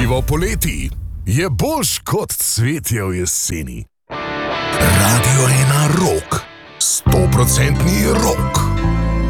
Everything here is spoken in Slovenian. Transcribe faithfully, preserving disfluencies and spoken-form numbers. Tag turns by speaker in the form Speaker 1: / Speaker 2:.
Speaker 1: Pivo poleti je boljš kot cvetje v jeseni. Radio ena Rock, sto procentni rock.